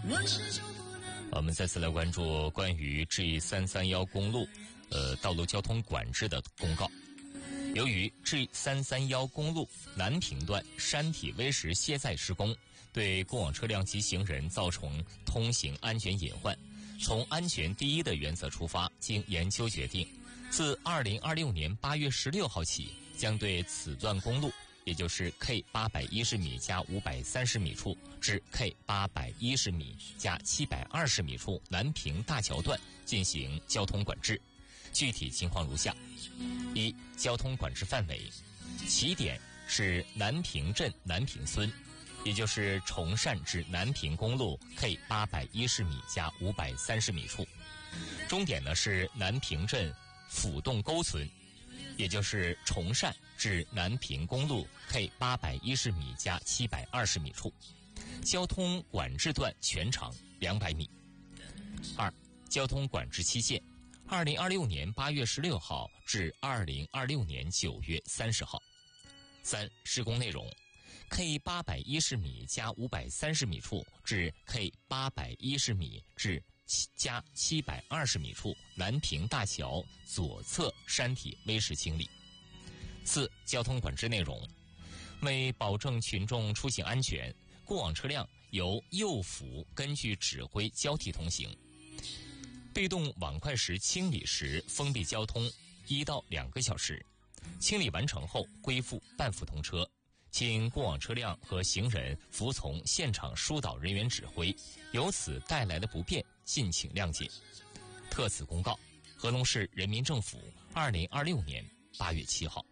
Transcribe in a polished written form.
我们再次来关注关于 G331 公路道路交通管制的公告。由于 G331 公路南平段山体危石卸载施工，对过往车辆及行人造成通行安全隐患，从安全第一的原则出发，经研究决定，自2026年8月16号起，将对此段公路，也就是 K810米加530米处至 K810米加720米处南平大桥段进行交通管制。具体情况如下：一、交通管制范围，起点是南平镇南平村，也就是崇善至南平公路 K810米加530米处；终点呢是南平镇府洞沟村，也就是崇善至南平公路 K810米加720米处。交通管制段全长200米。二、交通管制期限，2026年8月16号至2026年9月30号。三、施工内容，K810米加530米处至 K810米至加720米处南平大桥左侧山体危石清理。四、交通管制内容，为保证群众出行安全，过往车辆由右辅根据指挥交替通行。被动网快时清理时封闭交通1到2个小时，清理完成后恢复半幅通车，请过往车辆和行人服从现场疏导人员指挥，由此带来的不便敬请谅解。特此公告，河东市人民政府2026年8月7号。